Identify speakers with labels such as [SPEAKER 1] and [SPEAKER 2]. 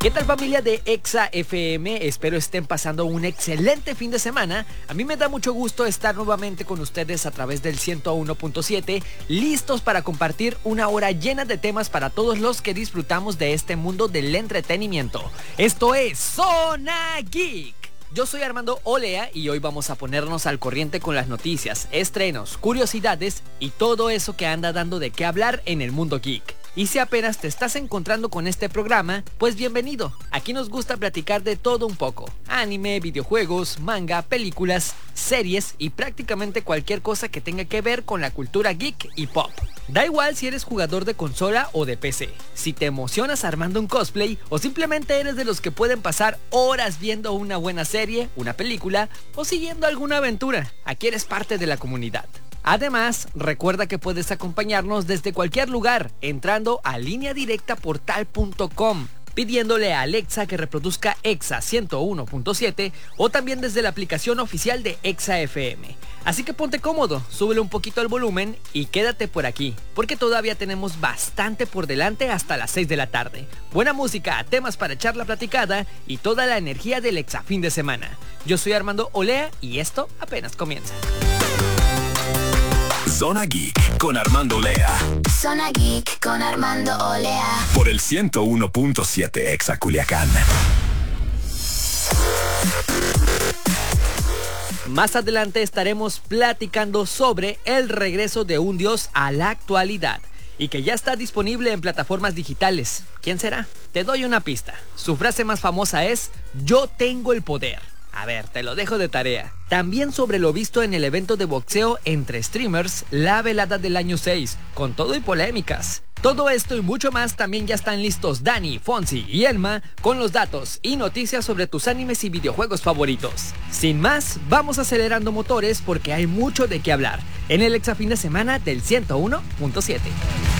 [SPEAKER 1] ¿Qué tal, familia de Exa FM? Espero estén pasando un excelente fin de semana. A mí me da mucho gusto estar nuevamente con ustedes a través del 101.7, listos para compartir una hora llena de temas para todos los que disfrutamos de este mundo del entretenimiento. Esto es Zona Geek. Yo soy Armando Olea y hoy vamos a ponernos al corriente con las noticias, estrenos, curiosidades y todo eso que anda dando de qué hablar en el mundo geek. Y si apenas te estás encontrando con este programa, pues bienvenido. Aquí nos gusta platicar de todo un poco. Anime, videojuegos, manga, películas, series y prácticamente cualquier cosa que tenga que ver con la cultura geek y pop. Da igual si eres jugador de consola o de PC, si te emocionas armando un cosplay o simplemente eres de los que pueden pasar horas viendo una buena serie, una película o siguiendo alguna aventura. Aquí eres parte de la comunidad. Además, recuerda que puedes acompañarnos desde cualquier lugar entrando a lineadirectaportal.com, pidiéndole a Alexa que reproduzca Exa 101.7 o también desde la aplicación oficial de Exa FM. Así que ponte cómodo, súbele un poquito al volumen y quédate por aquí, porque todavía tenemos bastante por delante hasta las 6 de la tarde. Buena música, temas para echar la platicada y toda la energía del Exa fin de semana. Yo soy Armando Olea y esto apenas comienza.
[SPEAKER 2] Zona Geek con Armando Olea.
[SPEAKER 3] Zona Geek con Armando Olea.
[SPEAKER 2] Por el 101.7 Exa Culiacán.
[SPEAKER 1] Más adelante estaremos platicando sobre el regreso de un dios a la actualidad y que ya está disponible en plataformas digitales. ¿Quién será? Te doy una pista. Su frase más famosa es: "Yo tengo el poder". A ver, te lo dejo de tarea. También sobre lo visto en el evento de boxeo entre streamers, la velada del año 6, con todo y polémicas. Todo esto y mucho más también ya están listos Dani, Fonsi y Elma con los datos y noticias sobre tus animes y videojuegos favoritos. Sin más, vamos acelerando motores porque hay mucho de qué hablar en el Exa fin de semana del 101.7.